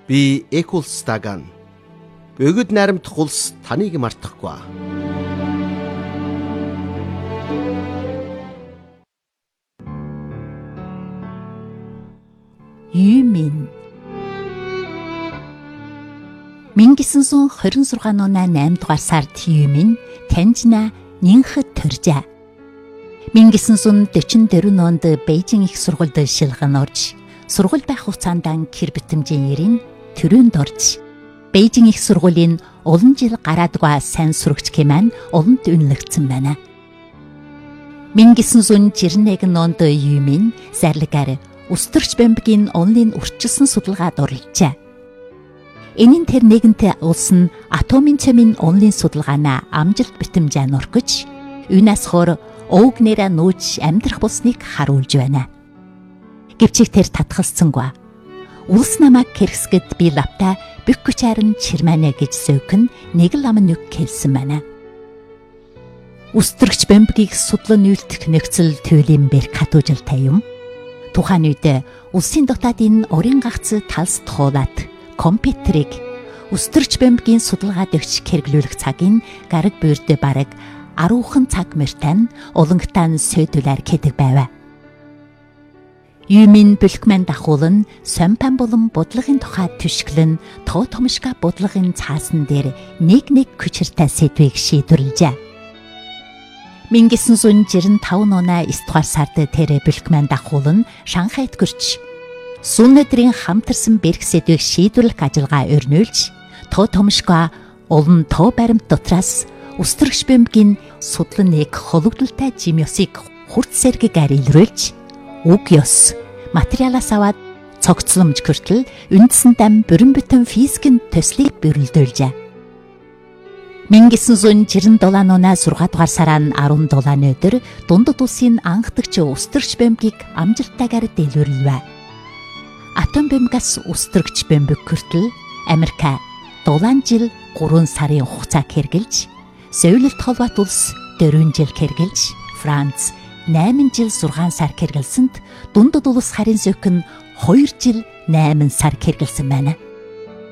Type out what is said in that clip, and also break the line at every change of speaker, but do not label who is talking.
Би Экулс Даган. Бөгөөд найрамдах улс таныг мартахгүй.
Юмин 1926 оны 8 дугаар сард Юмин Танжина нинхэд төржээ. 1944 онд Бээжин их сургуульд шилхэн орж, сургууль байх хугацаанд гэр битэмжийн ерийн төрөнд орж, Бээжин их сургуулийн олон жил гараадгүй сайн сурагч хэмээн олонд үнэлэгдсэн байна. 1991 онд Юмин зарлагаар Өстөрч бомбгийн онлын урьдчилсан судалгаанд оролцжээ. Энийн тэр нэгэнтээ улс нь атомын цомын онлын судалгаанаа амжилт битэмжээр орхиж, юунаас хор уугнэраа нүүж амьдрах болсныг харуулж байна. Гэвч тэр татгалцсангүй. Улс намайг хэрэгсгэд би лавта бükкүчарн чирманэ гэж сөөхөн нэг л ам нүг хэлсэн байна. Өстөрч бомбгийг судлан үйлдэх нөхцөл төлөм бэр хатуужилтай юм. Тухайн үед улсын дотаадын орон гагц талс тохиолаад компьютерийг өстөрч бомбгийн судалгаад өгч хэрэглүүлэх цагийн гараг буурд бараг 10хан цаг мөртэн улангатан сөйдүүлэр гэдэг байв. Юмин бүлхмэн дахуулан сомпан болон бодлагын тухай түшгэлэн тоо томшга бодлагын цаасан дээр нэг хүчиртэй сэдвийг шийдвэрлэжээ. 1965 оны 9 дугаар сард тэр бүлхмэн дахуулан Шанхайд гүрч сүүн өдрийн хамтарсан бэрх сэдвийг шийдвэрлэх ажиллагаа өрнүүлж, тоо томшгоо олон тоо баримт дотроос өстөрч бомбгийн судланыг хологдолтой жимёсыг хурц сэргээр илрүүлж, уг ёс материалаас аваад цогцломж хүртэл үндсэн дам бүрэн бүтэн физикийн төслийг бөрлөлдүүлжээ. 1967 оны 6 дугаар сарын 17 өдөр дундад улсын анхдагч өстөрч бомбыг амжилттайгаар дэлгэрүүлвэ. Атом бомбоос өстөрч бомбыг хүртэл Америк 7 жил 3 сарын хугацааг хэрглэж, Сеулт холбоот улс 4 жил хэрглэж, Франц 8 жил 6 сар хэргэлсэнд дундад улс харин зөөх нь 2 жил 8 сар хэргэлсэн байна.